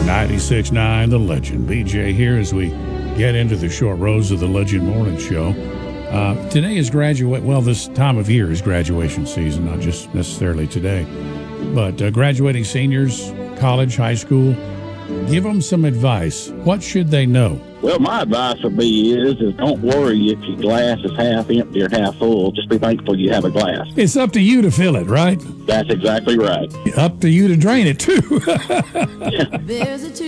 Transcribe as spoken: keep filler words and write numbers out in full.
ninety-six point nine The Legend. B J here as we get into the short rows of the Legend Morning Show. Uh, today is graduate. Well, this time of year is graduation season, not just necessarily today. But uh, graduating seniors, college, high school, give them some advice. What should they know? Well, my advice would be is, is don't worry if your glass is half empty or half full. Just be thankful you have a glass. It's up to you to fill it, right? That's exactly right. Up to you to drain it, too. Yeah. There's a